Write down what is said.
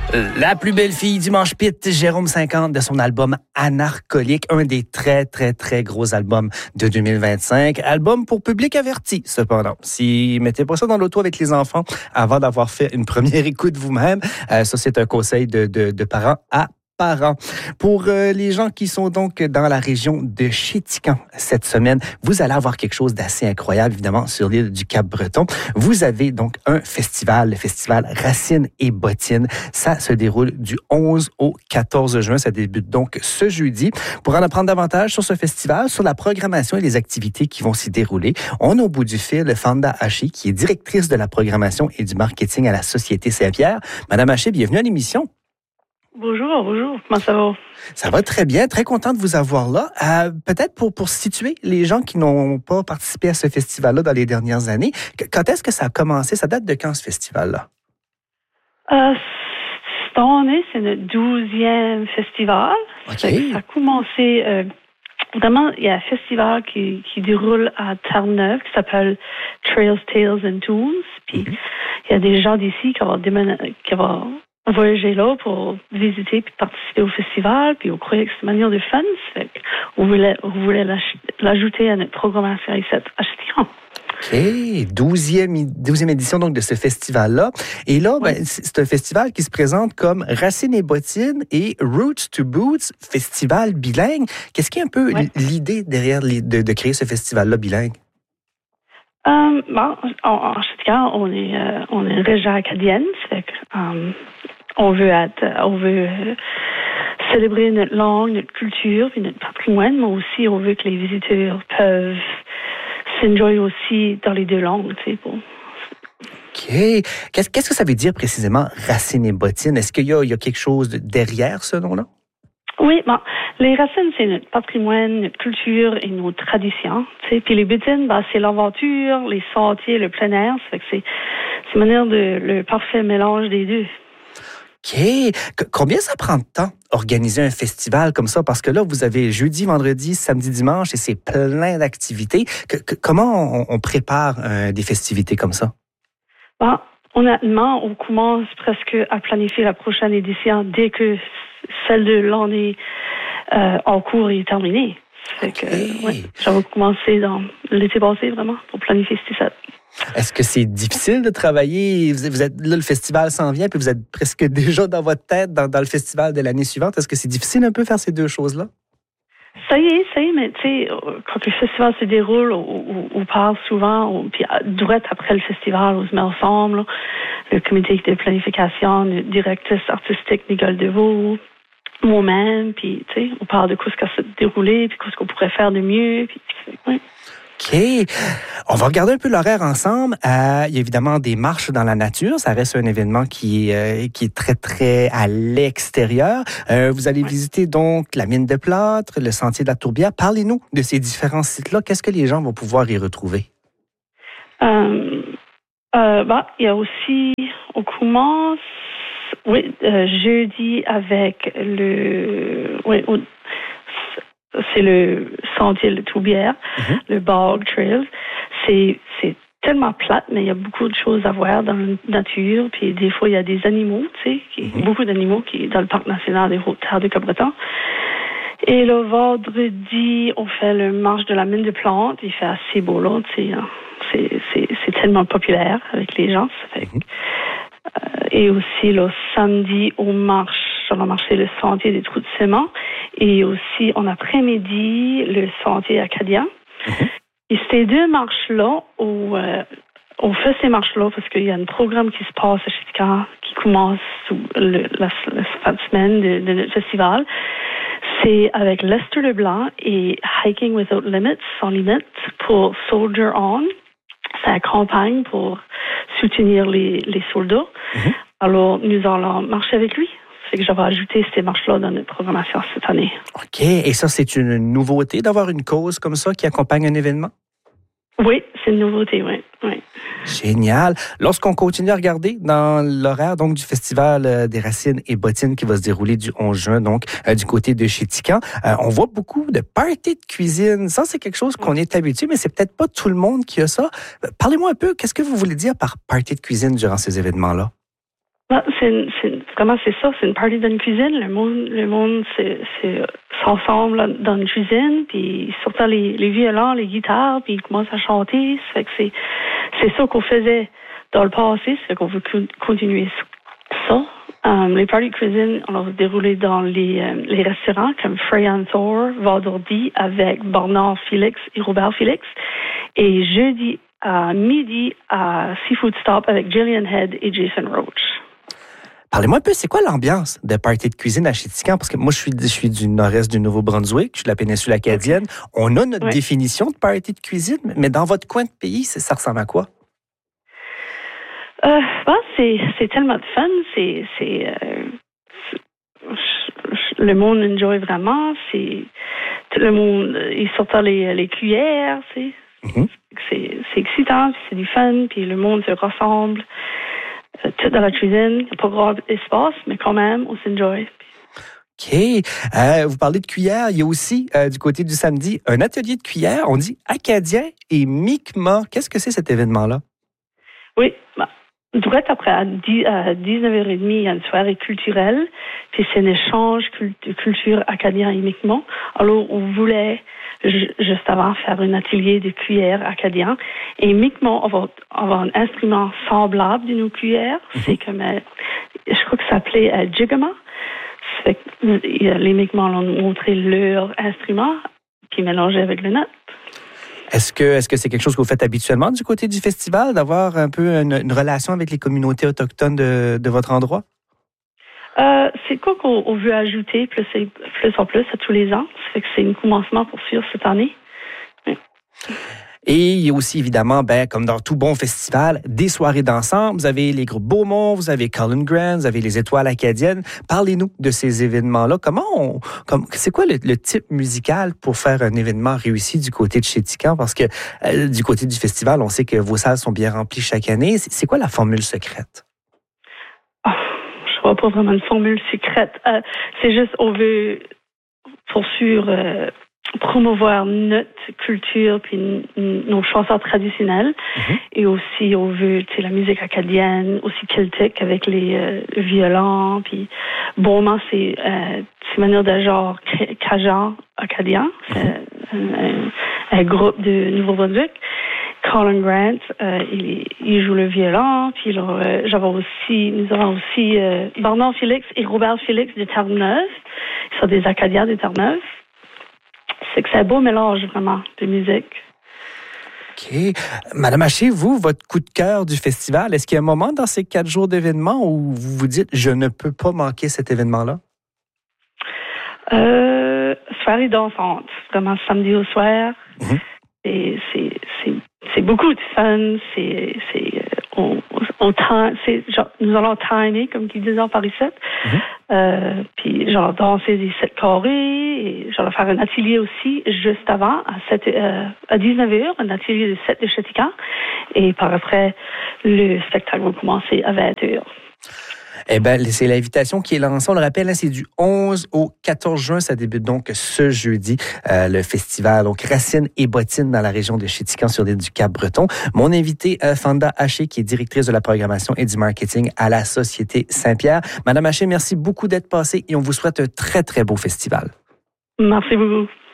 La plus belle fille du Manche Pit, Jérôme 50, de son album Anarcholique, un des très, très, très gros albums de 2025. Album pour public averti, cependant. Si mettez pas ça dans l'auto avec les enfants avant d'avoir fait une première écoute vous-même, ça, c'est un conseil de parents à parents. Pour les gens qui sont donc dans la région de Chéticamp cette semaine, vous allez avoir quelque chose d'assez incroyable, évidemment, sur l'île du Cap-Breton. Vous avez donc un festival, le festival Racines et Bottines. Ça se déroule du 11 au 14 juin. Ça débute donc ce jeudi. Pour en apprendre davantage sur ce festival, sur la programmation et les activités qui vont s'y dérouler, on a au bout du fil Fanda Haché, qui est directrice de la programmation et du marketing à la Société Saint-Pierre. Madame Haché, bienvenue à l'émission. Bonjour. Comment ça va? Ça va très bien. Très content de vous avoir là. Peut-être pour situer les gens qui n'ont pas participé à ce festival-là dans les dernières années, quand est-ce que ça a commencé? Ça date de quand, ce festival-là? Cette année, c'est notre 12e festival. Okay. Ça a commencé... vraiment, il y a un festival qui déroule à Terre-Neuve qui s'appelle Trails, Tales and Tunes. Puis, il y a des gens d'ici qui vont voyager là pour visiter puis participer au festival, puis on croyait que c'est une manière de fun. Fait qu'on voulait l'ajouter à notre programmation ici à Chéticamp. OK. 12e édition donc de ce festival-là. Et là, oui. C'est un festival qui se présente comme Racines et Bottines et Roots to Boots, festival bilingue. Qu'est-ce qui est un peu l'idée derrière de créer ce festival-là bilingue? En Chéticamp, on est une région acadienne. Fait que, on veut célébrer notre langue, notre culture, puis notre patrimoine, mais aussi on veut que les visiteurs peuvent s'enjoyer aussi dans les deux langues, tu sais. OK. Qu'est-ce que ça veut dire précisément Racines et Bottines? Est-ce qu'il y a quelque chose derrière ce nom-là? Oui, les racines, c'est notre patrimoine, notre culture et nos traditions. Puis les bottines, c'est l'aventure, les sentiers, le plein air. Ça fait que c'est une manière le parfait mélange des deux. OK. Combien ça prend de temps organiser un festival comme ça? Parce que là, vous avez jeudi, vendredi, samedi, dimanche et c'est plein d'activités. Comment on prépare des festivités comme ça? Honnêtement, on commence presque à planifier la prochaine édition dès que celle de l'année en cours est terminée. J'avais commencé dans l'été passé, vraiment, pour planifier ça. Est-ce que c'est difficile de travailler? Vous êtes là, le festival s'en vient, puis vous êtes presque déjà dans votre tête dans le festival de l'année suivante. Est-ce que c'est difficile un peu faire ces deux choses-là? Ça y est, mais tu sais, quand le festival se déroule, on parle souvent, puis direct après le festival, on se met ensemble, là, le comité de planification, le directrice artistique Nicole Deveau, moi-même, puis tu sais, on parle de ce qui s'est déroulé, puis ce qu'on pourrait faire de mieux, puis ouais. OK. On va regarder un peu l'horaire ensemble. Il y a évidemment des marches dans la nature. Ça reste un événement qui est très, très à l'extérieur. Vous allez visiter donc la mine de plâtre, le sentier de la Tourbière. Parlez-nous de ces différents sites-là. Qu'est-ce que les gens vont pouvoir y retrouver? Il y a aussi, on commence, jeudi avec c'est le sentier de Tourbière, le Bog Trail. C'est tellement plate, mais il y a beaucoup de choses à voir dans la nature. Puis des fois, il y a des animaux, tu sais, beaucoup d'animaux qui dans le parc national des Hautes-Terres du Cap-Breton. Et le vendredi, on fait le marche de la mine de plantes. Il fait assez beau là, tu sais. C'est tellement populaire avec les gens. Ça fait. Et aussi le samedi, on marche sur le marché le sentier des trous de ciment. Et aussi, en après-midi, le sentier acadien. Et ces deux marches-là, on fait ces marches-là parce qu'il y a un programme qui se passe à Chéticamp qui commence la fin de semaine de notre festival. C'est avec Lester Leblanc et Hiking Without Limits, sans limites, pour Soldier On. C'est une campagne pour soutenir les soldats. Alors, nous allons marcher avec lui. C'est que j'avais ajouté ces marches-là dans notre programmation cette année. OK. Et ça, c'est une nouveauté d'avoir une cause comme ça qui accompagne un événement? Oui, c'est une nouveauté, oui. Génial. Lorsqu'on continue à regarder dans l'horaire donc du Festival des Racines et Bottines qui va se dérouler du 11 juin, donc du côté de Chéticamp, on voit beaucoup de parties de cuisine. Ça, c'est quelque chose qu'on est habitué, mais c'est peut-être pas tout le monde qui a ça. Parlez-moi un peu, qu'est-ce que vous voulez dire par party de cuisine durant ces événements-là? Ben, vraiment, c'est ça. C'est une party dans une cuisine. Le monde s'ensemble là, dans une cuisine, puis ils sortent les violons, les guitares, puis ils commencent à chanter. Ça fait que c'est ça qu'on faisait dans le passé. Ça fait qu'on veut continuer ça. Les parties de cuisine, on va se dérouler dans les restaurants comme Frey and Thor, Vendredi avec Bernard Félix et Robert Félix. Et jeudi à midi à Seafood Stop avec Gillian Head et Jason Roach. Parlez-moi un peu, c'est quoi l'ambiance de party de cuisine à Chéticamp? Parce que moi, je suis du nord-est du Nouveau-Brunswick, je suis de la péninsule acadienne. On a notre définition de party de cuisine, mais dans votre coin de pays, ça ressemble à quoi? C'est tellement de fun. Le monde enjoy vraiment. Tout le monde, ils sortent les cuillères. Mm-hmm. C'est excitant, c'est du fun, puis le monde se ressemble. Tout dans la cuisine, il n'y a pas grand espace, mais quand même, on s'enjoy. OK. Vous parlez de cuillères. Il y a aussi, du côté du samedi, un atelier de cuillères. On dit acadien et Mi'kmaq. Qu'est-ce que c'est cet événement-là? Oui. Direct après, à 19h30, il y a une soirée culturelle. Puis c'est un échange de culture acadien et Mi'kmaq. Alors, on voulait juste avant faire un atelier de cuillères acadien. Et Mi'kmaq, on va avoir un instrument semblable de nos cuillères. Mm-hmm. C'est comme, je crois que ça s'appelait jigama. Les Mi'kmaq ont montré leur instrument, puis mélangé avec le nôtre. Est-ce que c'est quelque chose que vous faites habituellement du côté du festival, d'avoir un peu une relation avec les communautés autochtones de votre endroit? C'est quoi qu'on veut ajouter plus en plus à tous les ans. Ça fait que c'est un commencement pour suivre cette année. Oui. Et il y a aussi, évidemment, comme dans tout bon festival, des soirées d'ensemble. Vous avez les groupes Beaumont, vous avez Colin Grant, vous avez les Étoiles acadiennes. Parlez-nous de ces événements-là. C'est quoi le type musical pour faire un événement réussi du côté de Chéticamp? Parce que du côté du festival, on sait que vos salles sont bien remplies chaque année. C'est quoi la formule secrète? Je vois pas vraiment une formule secrète. C'est juste, on veut poursuivre... promouvoir notre culture puis nos chansons traditionnelles. Mm-hmm. Et aussi on veut la musique acadienne, aussi celtique avec les violons, puis Beaumont c'est une manière de genre cajun acadien. Mm-hmm. Un groupe de Nouveau-Brunswick. Colin Grant, il joue le violon, puis nous avons aussi Bernard Félix et Robert Félix de Terre-Neuve. Ils sont des Acadiens de Terre-Neuve. C'est que c'est un beau mélange, vraiment, de musique. OK. Madame Haché, vous, votre coup de cœur du festival, est-ce qu'il y a un moment dans ces 4 jours d'événements où vous vous dites « je ne peux pas manquer cet événement-là » ? Soirée dansante, vraiment samedi au soir. Mm-hmm. Et c'est beaucoup de fun. Nous allons timer, comme ils disent en Paris 7. Mm-hmm. Puis danser des 7 carrés. Et faire un atelier aussi juste avant, à 19h, un atelier de 7 de Chéticamp. Et par après, le spectacle va commencer à 20h. Eh bien, c'est l'invitation qui est lancée. On le rappelle, c'est du 11 au 14 juin. Ça débute donc ce jeudi, le festival. Donc, Racines et bottines dans la région de Chéticamp sur l'île du Cap-Breton. Mon invité, Fanda Haché, qui est directrice de la programmation et du marketing à la Société Saint-Pierre. Madame Haché, merci beaucoup d'être passée et on vous souhaite un très, très beau festival. Merci beaucoup.